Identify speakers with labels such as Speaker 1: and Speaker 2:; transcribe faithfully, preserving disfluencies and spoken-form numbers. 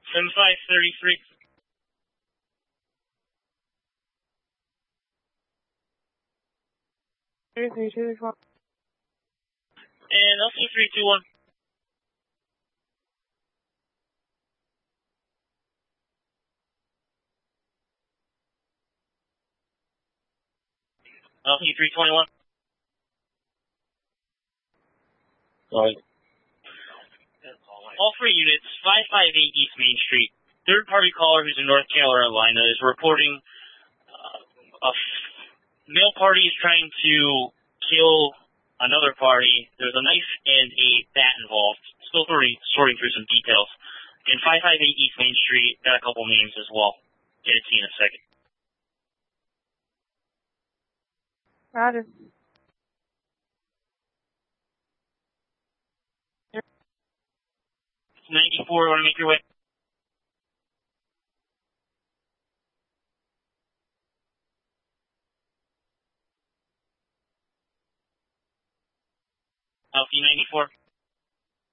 Speaker 1: seven five thirty-three.
Speaker 2: thirty-three, two twelve.
Speaker 1: And L C three two one. L C three twenty-one.
Speaker 3: Sorry.
Speaker 1: All three units, five five eight East Main Street. Third-party caller who's in North Carolina is reporting uh, a f- male party is trying to kill another party. There's a knife and a bat involved. Still sorting, sorting through some details. And five five eight East Main Street, got a couple names as well. Get it to you in a second.
Speaker 2: Roger.
Speaker 1: ninety-four, want to make your way? L C ninety-four.